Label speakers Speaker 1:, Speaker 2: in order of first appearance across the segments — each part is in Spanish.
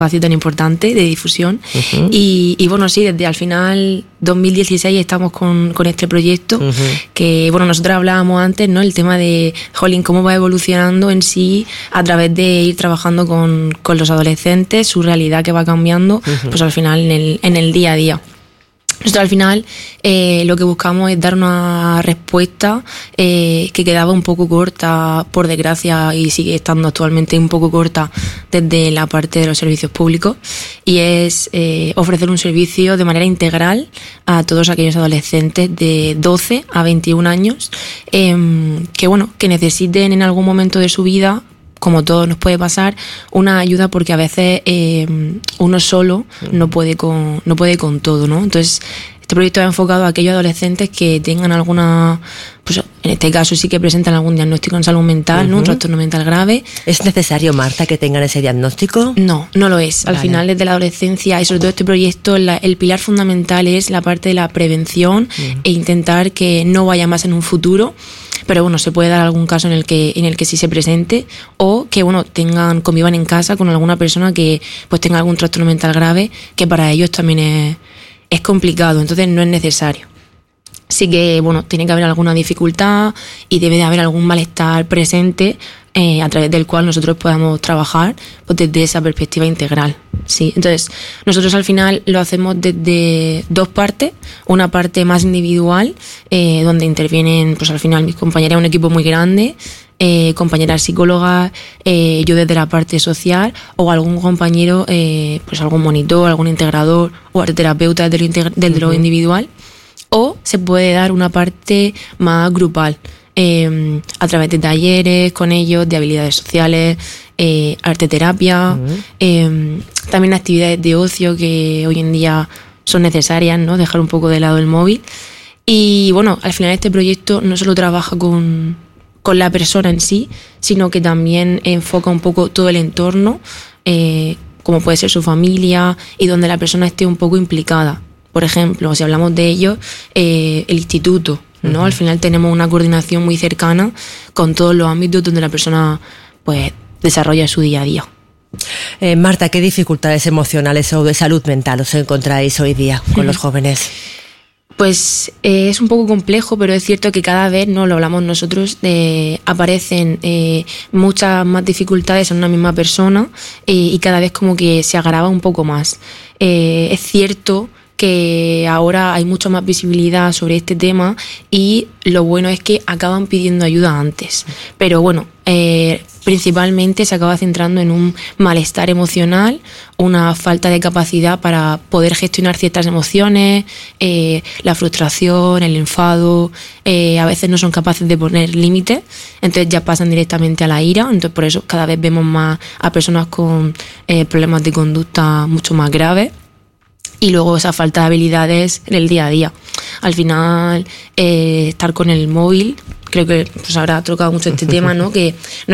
Speaker 1: espacio tan importante de difusión. Y bueno, sí, desde al final 2016 estamos con este proyecto, que bueno, nosotros hablábamos antes, ¿no? El tema de, jolín, cómo va evolucionando en sí a través de ir trabajando con los adolescentes, su realidad que va cambiando, pues al final en el día a día. Nosotros al final lo que buscamos es dar una respuesta que quedaba un poco corta, por desgracia, y sigue estando actualmente un poco corta desde la parte de los servicios públicos, y es ofrecer un servicio de manera integral a todos aquellos adolescentes de 12 a 21 años que necesiten en algún momento de su vida, como todo nos puede pasar, una ayuda, porque a veces uno solo no puede con todo, ¿no? Entonces, este proyecto va enfocado a aquellos adolescentes que tengan alguna, pues en este caso sí que presentan algún diagnóstico en salud mental, ¿no? Un trastorno mental grave.
Speaker 2: ¿Es necesario, Marta, que tengan ese diagnóstico?
Speaker 1: No lo es. Al final, desde la adolescencia, y sobre todo este proyecto, el pilar fundamental es la parte de la prevención e intentar que no vaya más en un futuro. Pero bueno, se puede dar algún caso en el que sí se presente, o que bueno, convivan en casa con alguna persona que pues tenga algún trastorno mental grave, que para ellos también es complicado, entonces no es necesario. Sí que bueno, tiene que haber alguna dificultad y debe de haber algún malestar presente a través del cual nosotros podamos trabajar pues desde esa perspectiva integral. Sí, entonces nosotros al final lo hacemos desde dos partes. Una parte más individual, donde intervienen pues al final mis compañeras, un equipo muy grande, compañeras psicólogas, yo desde la parte social, o algún compañero, pues algún monitor, algún integrador o terapeuta desde lo individual. O se puede dar una parte más grupal, a través de talleres con ellos, de habilidades sociales, arteterapia, también actividades de ocio que hoy en día son necesarias, ¿no? Dejar un poco de lado el móvil. Y bueno, al final este proyecto no solo trabaja con la persona en sí, sino que también enfoca un poco todo el entorno, como puede ser su familia, y donde la persona esté un poco implicada. Por ejemplo, si hablamos de ello, el instituto, ¿no? Al final tenemos una coordinación muy cercana con todos los ámbitos donde la persona pues desarrolla su día a día.
Speaker 2: Marta, ¿qué dificultades emocionales o de salud mental os encontráis hoy día con los jóvenes?
Speaker 1: Pues es un poco complejo, pero es cierto que cada vez, no lo hablamos nosotros, aparecen muchas más dificultades en una misma persona, y cada vez como que se agrava un poco más. Es cierto que ahora hay mucha más visibilidad sobre este tema, y lo bueno es que acaban pidiendo ayuda antes. Pero bueno, principalmente se acaba centrando en un malestar emocional, una falta de capacidad para poder gestionar ciertas emociones, la frustración, el enfado, a veces no son capaces de poner límites, entonces ya pasan directamente a la ira. Entonces por eso cada vez vemos más a personas con problemas de conducta mucho más graves. Y luego esa falta de habilidades en el día a día. Al final, estar con el móvil, creo que pues habrá tocado mucho este tema, ¿no? Que no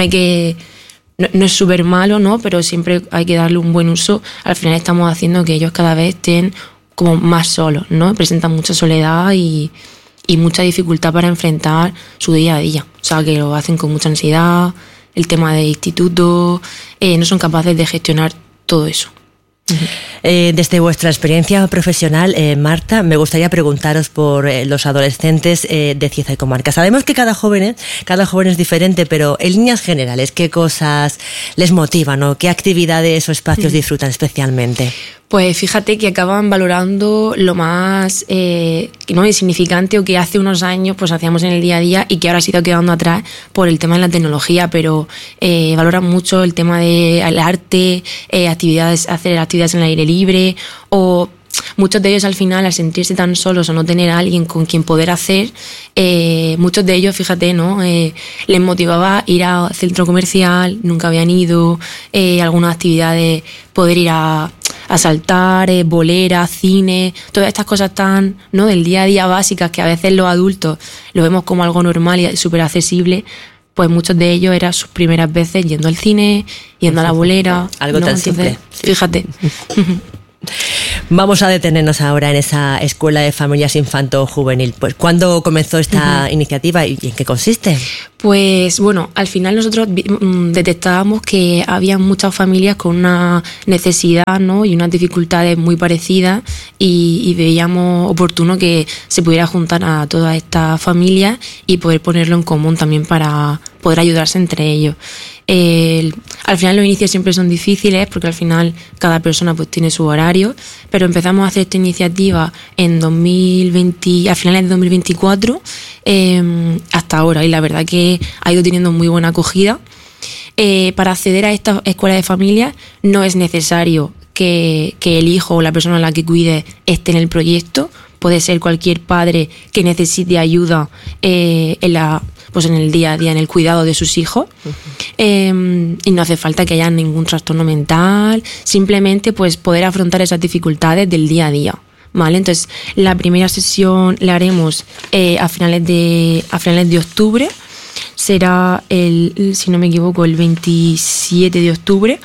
Speaker 1: es súper malo, ¿no? Pero siempre hay que darle un buen uso. Al final estamos haciendo que ellos cada vez estén como más solos, ¿no? Presentan mucha soledad y mucha dificultad para enfrentar su día a día. O sea, que lo hacen con mucha ansiedad, el tema de instituto, no son capaces de gestionar todo eso.
Speaker 2: Desde vuestra experiencia profesional, Marta, me gustaría preguntaros por los adolescentes de Cieza y Comarca. Sabemos que cada joven es diferente, pero en líneas generales, ¿qué cosas les motivan o qué actividades o espacios disfrutan especialmente?
Speaker 1: Pues fíjate que acaban valorando lo más no insignificante, o que hace unos años pues hacíamos en el día a día y que ahora se ha ido quedando atrás por el tema de la tecnología, pero valoran mucho el tema del arte, hacer actividades en el aire libre, o muchos de ellos al final, al sentirse tan solos o no tener a alguien con quien poder hacer, muchos de ellos, fíjate, ¿no? Les motivaba ir al centro comercial, nunca habían ido, algunas actividades, poder ir a saltar, bolera, cine, todas estas cosas tan, ¿no? del día a día básicas que a veces los adultos lo vemos como algo normal y súper accesible. Pues muchos de ellos eran sus primeras veces yendo al cine, yendo a la bolera.
Speaker 2: Algo tan simple.
Speaker 1: Fíjate.
Speaker 2: Vamos a detenernos ahora en esa Escuela de Familias Infanto-Juvenil. Pues, ¿cuándo comenzó esta iniciativa y en qué consiste?
Speaker 1: Pues bueno, al final nosotros detectábamos que había muchas familias con una necesidad, ¿no? Y unas dificultades muy parecidas y veíamos oportuno que se pudiera juntar a todas estas familias y poder ponerlo en común también para poder ayudarse entre ellos. Al final los inicios siempre son difíciles porque al final cada persona pues tiene su horario, pero empezamos a hacer esta iniciativa en 2020, a finales de 2024 hasta ahora, y la verdad que ha ido teniendo muy buena acogida. Para acceder a esta escuela de familias no es necesario que el hijo o la persona a la que cuide esté en el proyecto. Puede ser cualquier padre que necesite ayuda en el día a día, en el cuidado de sus hijos. Y no hace falta que haya ningún trastorno mental, simplemente pues poder afrontar esas dificultades del día a día. ¿Vale? Entonces, la primera sesión la haremos a finales de octubre. Será si no me equivoco, el 27 de octubre.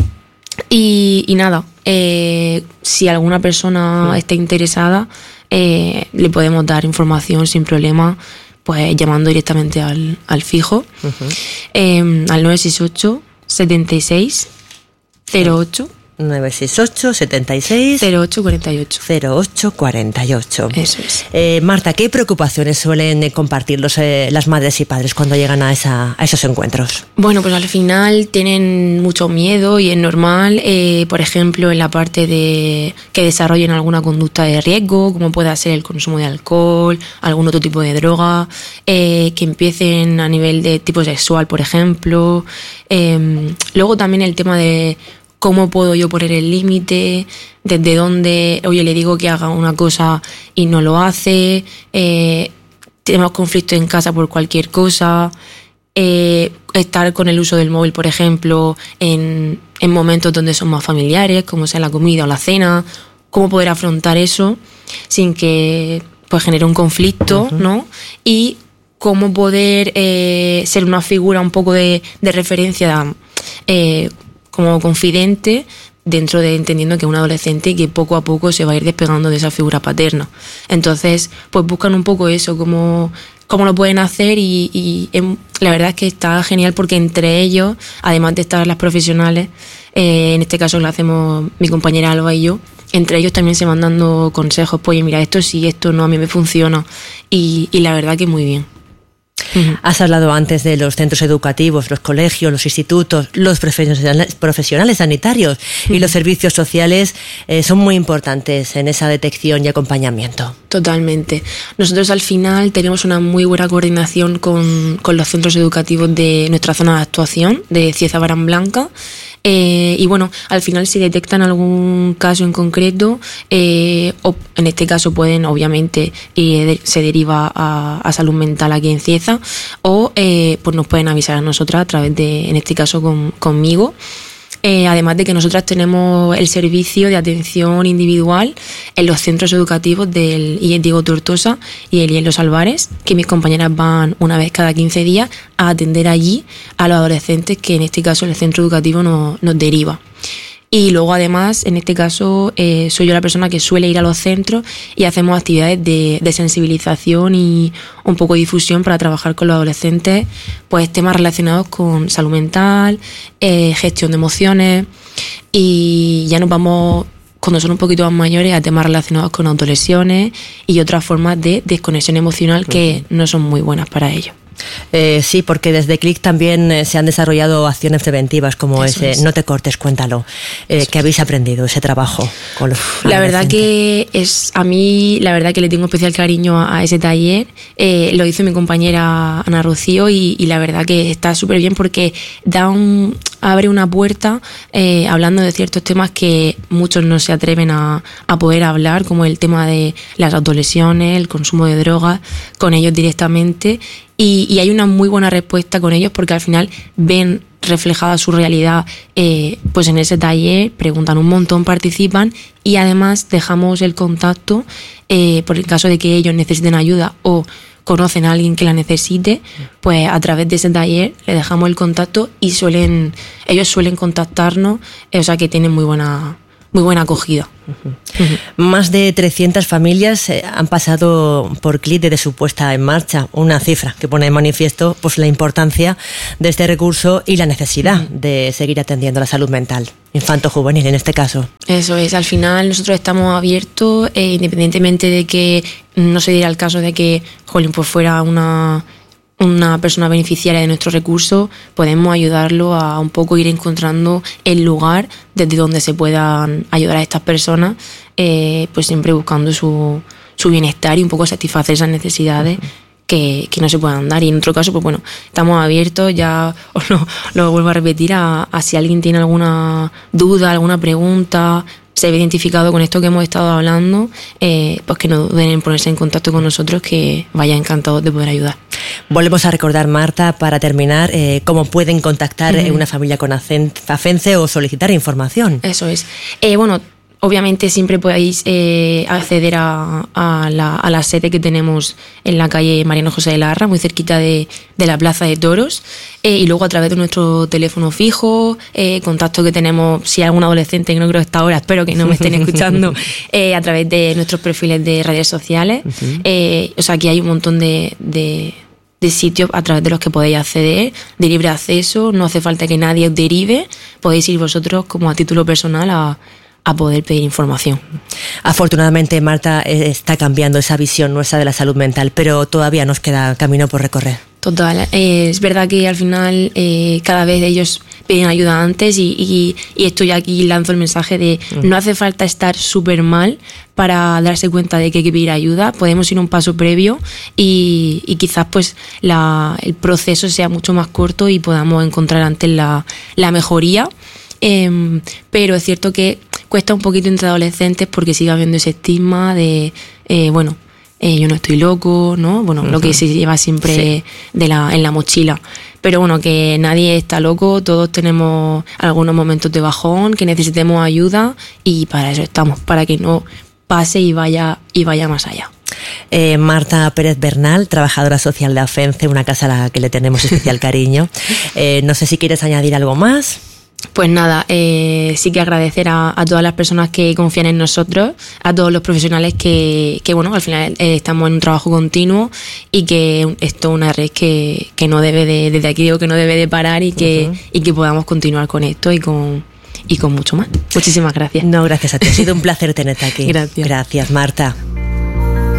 Speaker 1: Y nada, si alguna persona está interesada, le podemos dar información sin problema, pues llamando directamente al fijo, al 968 76 08
Speaker 2: 968 76
Speaker 1: 0848.
Speaker 2: 0848.
Speaker 1: Eso es.
Speaker 2: Marta, ¿qué preocupaciones suelen compartir las madres y padres cuando llegan a esos encuentros?
Speaker 1: Bueno, pues al final tienen mucho miedo y es normal, por ejemplo, en la parte de que desarrollen alguna conducta de riesgo, como pueda ser el consumo de alcohol, algún otro tipo de droga, que empiecen a nivel de tipo sexual, por ejemplo. Luego también el tema de ¿cómo puedo yo poner el límite? ¿Desde dónde? Oye, le digo que haga una cosa y no lo hace. Tenemos conflictos en casa por cualquier cosa. Estar con el uso del móvil, por ejemplo, en momentos donde son más familiares, como sea la comida o la cena. ¿Cómo poder afrontar eso sin que pues genere un conflicto, ¿no? Y cómo poder ser una figura un poco de referencia como confidente dentro de entendiendo que es un adolescente que poco a poco se va a ir despegando de esa figura paterna. Entonces, pues buscan un poco eso, cómo lo pueden hacer y la verdad es que está genial porque entre ellos, además de estar las profesionales, en este caso lo hacemos mi compañera Alba y yo, entre ellos también se van dando consejos, pues mira, esto sí, esto no, a mí me funciona y la verdad que muy bien.
Speaker 2: Has hablado antes de los centros educativos, los colegios, los institutos, los profesionales sanitarios y los servicios sociales son muy importantes en esa detección y acompañamiento.
Speaker 1: Totalmente. Nosotros al final tenemos una muy buena coordinación con los centros educativos de nuestra zona de actuación, de Cieza Barán Blanca. Y bueno, al final si detectan algún caso en concreto, o en este caso pueden obviamente se deriva a salud mental aquí en Cieza, o pues nos pueden avisar a nosotras a través de, en este caso conmigo. Además de que nosotras tenemos el servicio de atención individual en los centros educativos del IES Diego Tortosa y el IES Los Albares, que mis compañeras van una vez cada 15 días a atender allí a los adolescentes que en este caso el centro educativo nos deriva. Y luego además, en este caso, soy yo la persona que suele ir a los centros y hacemos actividades de sensibilización y un poco de difusión para trabajar con los adolescentes, pues temas relacionados con salud mental, gestión de emociones, y ya nos vamos, cuando son un poquito más mayores, a temas relacionados con autolesiones y otras formas de desconexión emocional que no son muy buenas para ellos.
Speaker 2: Sí, porque desde CLIC también se han desarrollado acciones preventivas como ese No te cortes, cuéntalo. ¿Qué habéis aprendido ese trabajo con los
Speaker 1: La verdad que a mí la verdad que le tengo especial cariño a ese taller. Lo hizo mi compañera Ana Rocío y la verdad que está súper bien porque abre una puerta hablando de ciertos temas que muchos no se atreven a poder hablar, como el tema de las autolesiones, el consumo de drogas, con ellos directamente. Y hay una muy buena respuesta con ellos porque al final ven reflejada su realidad pues en ese taller, preguntan un montón, participan y además dejamos el contacto por el caso de que ellos necesiten ayuda o conocen a alguien que la necesite, pues a través de ese taller le dejamos el contacto y ellos suelen contactarnos, o sea que tienen muy buena muy buena acogida.
Speaker 2: Más de 300 familias han pasado por CLIT desde su puesta en marcha, una cifra que pone de manifiesto pues la importancia de este recurso y la necesidad de seguir atendiendo la salud mental infanto-juvenil en este caso.
Speaker 1: Eso es, al final nosotros estamos abiertos, independientemente de que no se diera el caso de que Jolín pues fuera una persona beneficiaria de nuestro recurso, podemos ayudarlo a un poco ir encontrando el lugar desde donde se puedan ayudar a estas personas, pues siempre buscando su bienestar y un poco satisfacer esas necesidades que no se puedan dar. Y en otro caso, pues bueno, estamos abiertos, ya os lo vuelvo a repetir, a si alguien tiene alguna duda, alguna pregunta, se ve identificado con esto que hemos estado hablando, pues que no duden en ponerse en contacto con nosotros, que vaya encantados de poder ayudar.
Speaker 2: Volvemos a recordar, Marta, para terminar, cómo pueden contactar una familia con AFENCE o solicitar información.
Speaker 1: Eso es. Bueno, obviamente siempre podéis acceder a la sede que tenemos en la calle Mariano José de Larra, muy cerquita de la Plaza de Toros, y luego a través de nuestro teléfono fijo, contacto que tenemos, si hay algún adolescente, que no creo que hasta ahora, espero que no me estén escuchando, a través de nuestros perfiles de redes sociales. O sea, aquí hay un montón de sitios a través de los que podéis acceder, de libre acceso, no hace falta que nadie os derive, podéis ir vosotros como a título personal a poder pedir información.
Speaker 2: Afortunadamente, Marta, está cambiando esa visión nuestra de la salud mental, pero todavía nos queda camino por recorrer.
Speaker 1: Total, es verdad que al final cada vez ellos piden ayuda antes y estoy aquí, lanzo el mensaje de no hace falta estar súper mal para darse cuenta de que hay que pedir ayuda, podemos ir un paso previo y quizás pues el proceso sea mucho más corto y podamos encontrar antes la mejoría, pero es cierto que cuesta un poquito entre adolescentes porque sigue habiendo ese estigma de, yo no estoy loco, ¿no? Bueno, lo que se lleva siempre en la mochila. Pero bueno, que nadie está loco, todos tenemos algunos momentos de bajón, que necesitemos ayuda y para eso estamos, para que no pase y vaya más allá.
Speaker 2: Marta Pérez Bernal, trabajadora social de AFENCE, una casa a la que le tenemos especial cariño. No sé si quieres añadir algo más.
Speaker 1: Pues nada, sí que agradecer a todas las personas que confían en nosotros, a todos los profesionales que bueno, al final estamos en un trabajo continuo y que esto es una red que no debe desde aquí digo que no debe de parar y que podamos continuar con esto y con mucho más. Muchísimas gracias.
Speaker 2: No, gracias a ti. Ha sido un placer tenerte aquí.
Speaker 1: Gracias.
Speaker 2: Gracias, Marta.